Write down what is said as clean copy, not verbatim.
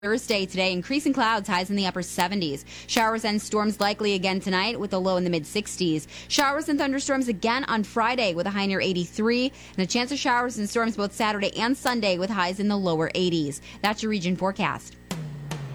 Thursday today, increasing clouds, highs in the upper 70s. Showers and storms likely again tonight with a low in the mid 60s. Showers and thunderstorms again on Friday with a high near 83, and a chance of showers and storms both Saturday and Sunday with highs in the lower 80s. That's your region forecast.